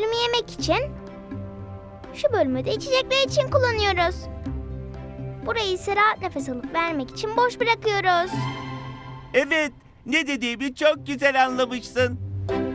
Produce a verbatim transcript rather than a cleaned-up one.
bölümü yemek için, şu bölümü de içecekler için kullanıyoruz. Burayı ise rahat nefes alıp vermek için boş bırakıyoruz. Evet, ne dediğimi çok güzel anlamışsın.